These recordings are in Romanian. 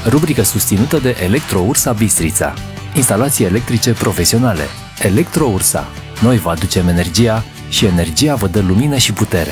rubrică susținută de Electro-Ursa Bistrița. Instalații electrice profesionale. Electro-Ursa. Noi vă aducem energia și energia vă dă lumină și putere.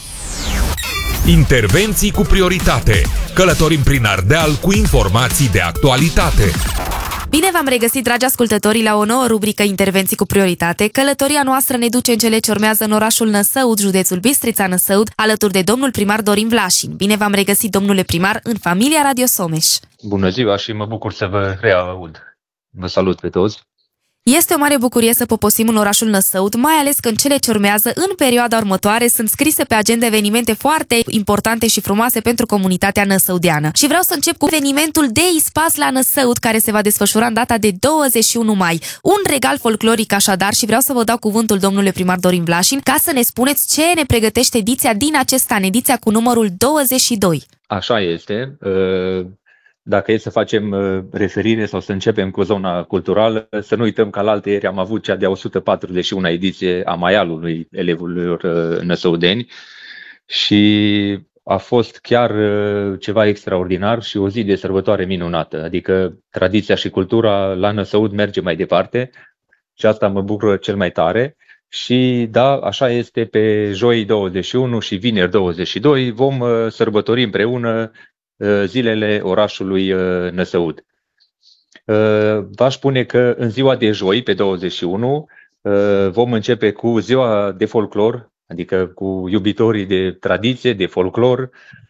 Intervenții cu prioritate. Călătorim prin Ardeal cu informații de actualitate. Bine v-am regăsit, dragi ascultători, la o nouă rubrică Intervenții cu prioritate. Călătoria noastră ne duce în cele ce urmează în orașul Năsăud, județul Bistrița Năsăud, alături de domnul primar Dorin Vlașin. Bine v-am regăsit, domnule primar, în familia Radio Someș. Bună ziua și mă bucur să vă reaud. Vă salut pe toți. Este o mare bucurie să poposim în orașul Năsăud, mai ales că în cele ce urmează, în perioada următoare, sunt scrise pe agenda evenimente foarte importante și frumoase pentru comunitatea năsăudeană. Și vreau să încep cu evenimentul de ispas la Năsăud, care se va desfășura în data de 21 mai. Un regal folcloric așadar, și vreau să vă dau cuvântul, domnule primar Dorin Vlașin, ca să ne spuneți ce ne pregătește ediția din acest an, ediția cu numărul 22. Așa este. Dacă e să facem referire sau să începem cu zona culturală, să nu uităm că alaltăieri am avut cea de-a 141-a ediție a Maialului elevilor năsăudeni și a fost chiar ceva extraordinar și o zi de sărbătoare minunată. Adică tradiția și cultura la Năsăud merge mai departe și asta mă bucură cel mai tare. Și da, așa este, pe joi 21 și vineri 22 vom sărbători împreună zilele orașului Năsăud. V-aș spune că în ziua de joi, pe 21, vom începe cu ziua de folclor, adică cu iubitorii de tradiție, de folclor.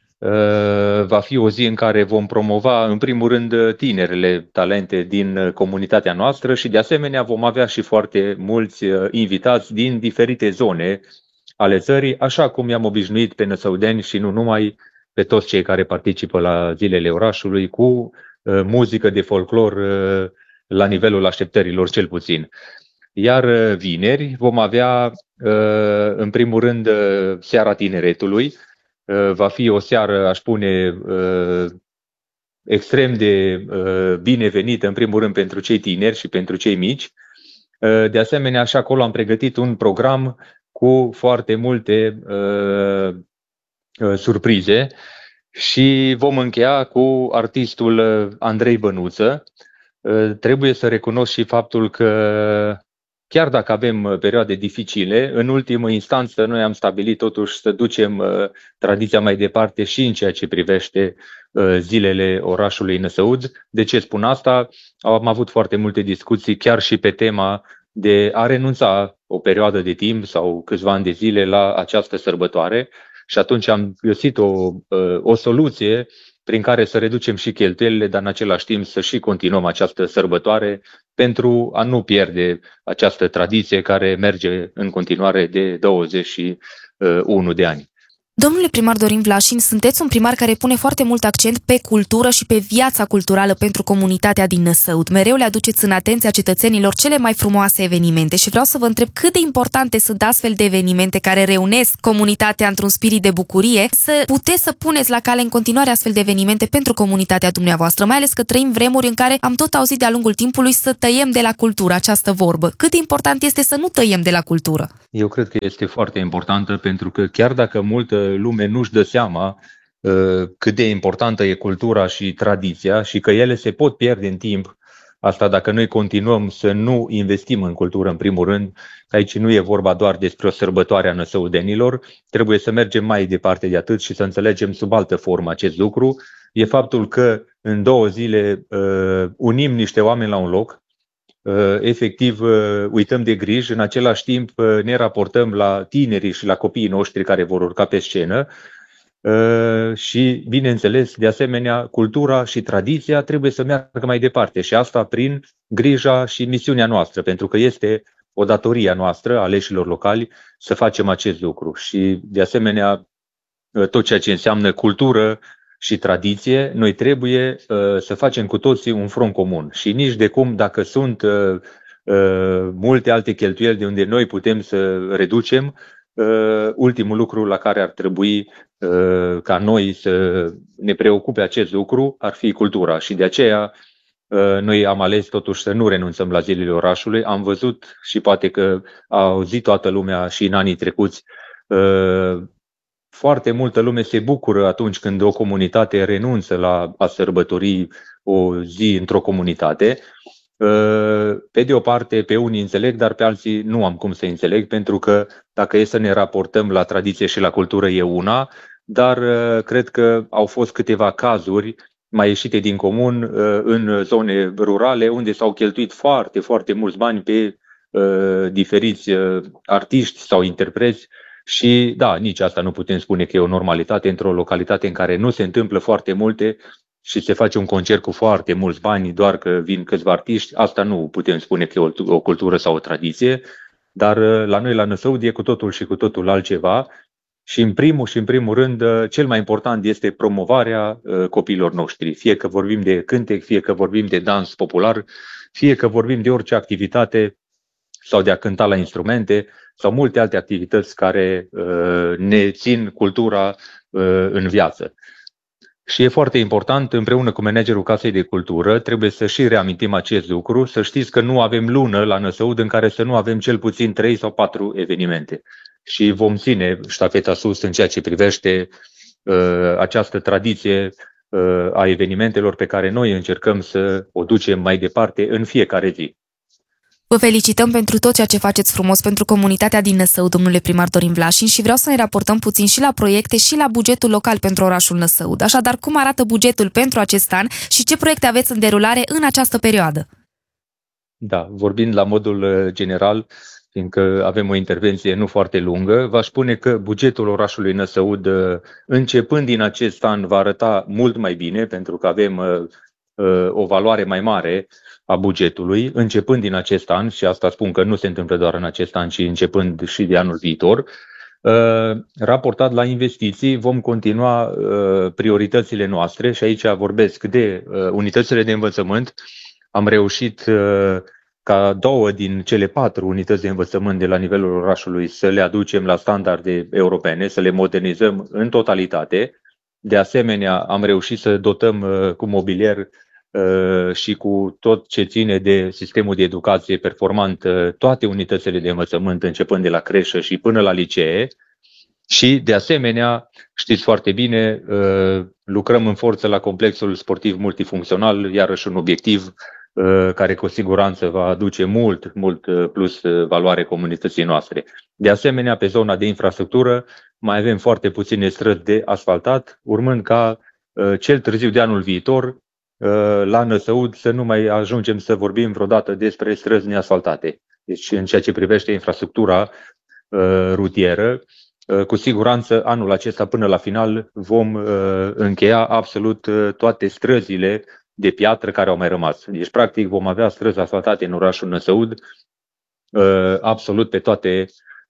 Va fi o zi în care vom promova, în primul rând, tinerele talente din comunitatea noastră și, de asemenea, vom avea și foarte mulți invitați din diferite zone ale țării, așa cum i-am obișnuit pe năsăudeni și nu numai, pe toți cei care participă la zilele orașului cu muzică de folclor la nivelul așteptărilor cel puțin. Iar vineri vom avea în primul rând seara tineretului. Va fi o seară, aș spune, extrem de binevenită în primul rând pentru cei tineri și pentru cei mici. De asemenea, și acolo am pregătit un program cu foarte multe surprize și vom încheia cu artistul Andrei Bănuță. Trebuie să recunosc și faptul că chiar dacă avem perioade dificile, în ultimă instanță noi am stabilit totuși să ducem tradiția mai departe și în ceea ce privește zilele orașului Năsăud. De ce spun asta? Am avut foarte multe discuții chiar și pe tema de a renunța o perioadă de timp sau câțiva ani de zile la această sărbătoare. Și atunci am găsit o soluție prin care să reducem și cheltuielile, dar în același timp să și continuăm această sărbătoare pentru a nu pierde această tradiție care merge în continuare de 21 de ani. Domnule primar Dorin Vlașin, sunteți un primar care pune foarte mult accent pe cultură și pe viața culturală pentru comunitatea din Năsăud. Mereu le aduceți în atenția cetățenilor cele mai frumoase evenimente și vreau să vă întreb cât de importante sunt astfel de evenimente care reunesc comunitatea într-un spirit de bucurie, să puteți să puneți la cale în continuare astfel de evenimente pentru comunitatea dumneavoastră, mai ales că trăim vremuri în care am tot auzit de-a lungul timpului să tăiem de la cultură, această vorbă. Cât de important este să nu tăiem de la cultură? Eu cred că este foarte importantă, pentru că chiar dacă multă lume nu-și dă seama cât de importantă e cultura și tradiția și că ele se pot pierde în timp, asta dacă noi continuăm să nu investim în cultură în primul rând, aici nu e vorba doar despre o sărbătoare a năsăudenilor, trebuie să mergem mai departe de atât și să înțelegem sub altă formă acest lucru, e faptul că în 2 zile unim niște oameni la un loc, efectiv uităm de griji, în același timp ne raportăm la tinerii și la copiii noștri care vor urca pe scenă și, bineînțeles, de asemenea, cultura și tradiția trebuie să meargă mai departe și asta prin grija și misiunea noastră, pentru că este o datorie a noastră, aleșilor locali, să facem acest lucru și, de asemenea, tot ceea ce înseamnă cultură și tradiție, noi trebuie să facem cu toții un front comun și nici de cum, dacă sunt multe alte cheltuieli de unde noi putem să reducem, ultimul lucru la care ar trebui ca noi să ne preocupe acest lucru ar fi cultura și de aceea noi am ales totuși să nu renunțăm la zilele orașului. Am văzut și poate că a auzit toată lumea și în anii trecuți foarte multă lume se bucură atunci când o comunitate renunță la a sărbători o zi într-o comunitate. Pe de o parte, pe unii înțeleg, dar pe alții nu am cum să înțeleg, pentru că dacă e să ne raportăm la tradiție și la cultură e una, dar cred că au fost câteva cazuri mai ieșite din comun în zone rurale, unde s-au cheltuit foarte, foarte mulți bani pe diferiți artiști sau interpreți și da, nici asta nu putem spune că e o normalitate într-o localitate în care nu se întâmplă foarte multe și se face un concert cu foarte mulți bani doar că vin câțiva artiști. Asta nu putem spune că e o cultură sau o tradiție, dar la noi la Năsăud e cu totul și cu totul altceva. Și în primul rând, cel mai important este promovarea copiilor noștri. Fie că vorbim de cântec, fie că vorbim de dans popular, fie că vorbim de orice activitate sau de a cânta la instrumente sau multe alte activități care ne țin cultura în viață. Și e foarte important, împreună cu managerul Casei de Cultură, trebuie să și reamintim acest lucru, să știți că nu avem lună la Năsăud în care să nu avem cel puțin 3 sau 4 evenimente. Și vom ține ștafeta sus în ceea ce privește această tradiție a evenimentelor pe care noi încercăm să o ducem mai departe în fiecare zi. Vă felicităm pentru tot ceea ce faceți frumos pentru comunitatea din Năsăud, domnule primar Dorin Vlașin, și vreau să ne raportăm puțin și la proiecte și la bugetul local pentru orașul Năsăud. Așadar, cum arată bugetul pentru acest an și ce proiecte aveți în derulare în această perioadă? Da, vorbind la modul general, fiindcă avem o intervenție nu foarte lungă, v-aș spune că bugetul orașului Năsăud, începând din acest an, va arăta mult mai bine, pentru că avem o valoare mai mare a bugetului, începând din acest an, și asta spun că nu se întâmplă doar în acest an, ci începând și de anul viitor. Raportat la investiții, vom continua prioritățile noastre și aici vorbesc de unitățile de învățământ. Am reușit ca 2 din cele 4 unități de învățământ de la nivelul orașului să le aducem la standarde europene, să le modernizăm în totalitate. De asemenea, am reușit să dotăm cu mobilier și cu tot ce ține de sistemul de educație performant toate unitățile de învățământ, începând de la creșă și până la licee. Și, de asemenea, știți foarte bine, lucrăm în forță la complexul sportiv multifuncțional, iarăși un obiectiv care cu siguranță va aduce mult plus valoare comunității noastre. De asemenea, pe zona de infrastructură mai avem foarte puține străzi de asfaltat, urmând ca cel târziu de anul viitor la Năsăud să nu mai ajungem să vorbim vreodată despre străzi neasfaltate. Deci în ceea ce privește infrastructura rutieră, cu siguranță anul acesta până la final vom încheia absolut toate străzile de piatră care au mai rămas. Deci practic vom avea străzi asfaltate în orașul Năsăud absolut pe toate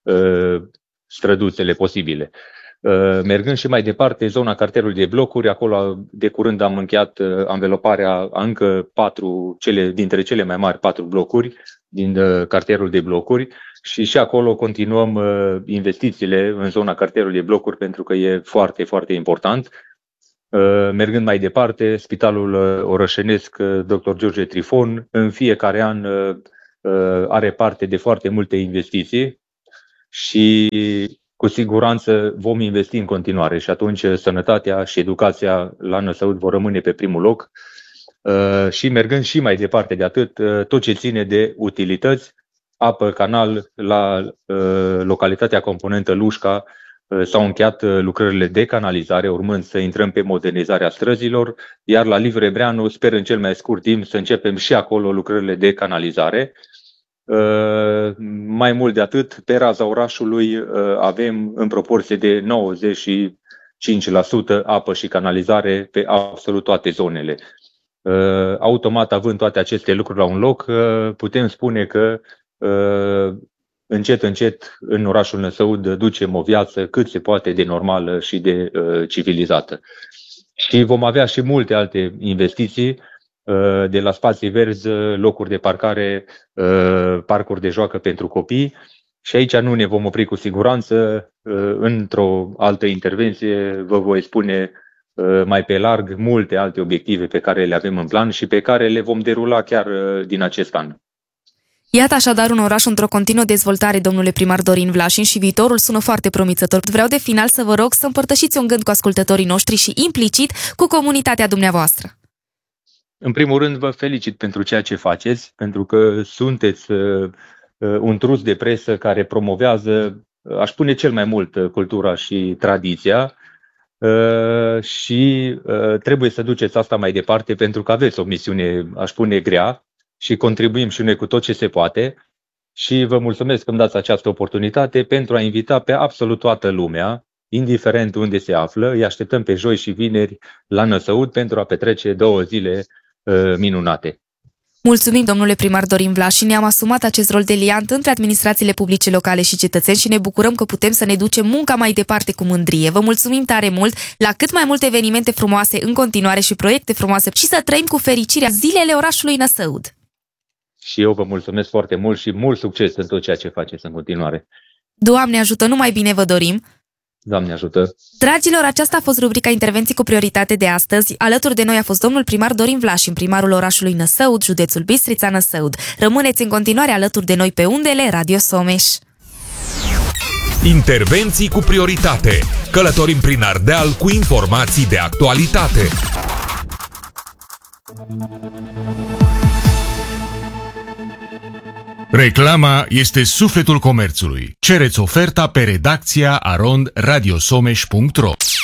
străduțele posibile. Mergând și mai departe, zona cartierului de blocuri, acolo de curând am încheiat anveloparea a încă 4, dintre cele mai mari 4 blocuri din cartierul de blocuri și acolo continuăm investițiile în zona cartierului de blocuri pentru că e foarte, foarte important. Mergând mai departe, Spitalul Orășenesc Dr. George Trifon în fiecare an are parte de foarte multe investiții și cu siguranță vom investi în continuare și atunci sănătatea și educația la Năsăud vor rămâne pe primul loc. Și mergând și mai departe de atât, tot ce ține de utilități, apă, canal, la localitatea componentă Lușca s-au încheiat lucrările de canalizare, urmând să intrăm pe modernizarea străzilor, iar la Liv Rebreanu sper în cel mai scurt timp să începem și acolo lucrările de canalizare. Mai mult de atât, pe raza orașului avem în proporție de 95% apă și canalizare pe absolut toate zonele. Automat, având toate aceste lucruri la un loc, putem spune că încet, încet în orașul Năsăud ducem o viață cât se poate de normală și de civilizată. Și vom avea și multe alte investiții, de la spații verzi, locuri de parcare, parcuri de joacă pentru copii. Și aici nu ne vom opri cu siguranță. Într-o altă intervenție vă voi spune mai pe larg multe alte obiective pe care le avem în plan și pe care le vom derula chiar din acest an. Iată așadar un oraș într-o continuă dezvoltare, domnule primar Dorin Vlașin, și viitorul sună foarte promițător. Vreau de final să vă rog să împărtășiți un gând cu ascultătorii noștri și implicit cu comunitatea dumneavoastră. În primul rând vă felicit pentru ceea ce faceți, pentru că sunteți un trus de presă care promovează, aș spune cel mai mult, cultura și tradiția și trebuie să duceți asta mai departe pentru că aveți o misiune, aș spune, grea și contribuim și noi cu tot ce se poate și vă mulțumesc că îmi dați această oportunitate pentru a invita pe absolut toată lumea, indiferent unde se află. Îi așteptăm pe joi și vineri la Năsăud pentru a petrece 2 zile minunate. Mulțumim, domnule primar Dorin Vlașin, ne-am asumat acest rol de liant între administrațiile publice locale și cetățeni și ne bucurăm că putem să ne ducem munca mai departe cu mândrie. Vă mulțumim tare mult, la cât mai multe evenimente frumoase în continuare și proiecte frumoase și să trăim cu fericirea zilele orașului Năsăud. Și eu vă mulțumesc foarte mult și mult succes în tot ceea ce faceți în continuare. Doamne ajută, numai bine vă dorim! Doamne ajută! Dragilor, aceasta a fost rubrica Intervenții cu prioritate de astăzi. Alături de noi a fost domnul primar Dorin Vlașin, primarul orașului Năsăud, județul Bistrița, Năsăud. Rămâneți în continuare alături de noi pe undele Radio Someș. Intervenții cu prioritate. Călătorim prin Ardeal cu informații de actualitate. Reclama este sufletul comerțului. Cereți oferta pe redacția arond radiosomeș.ro.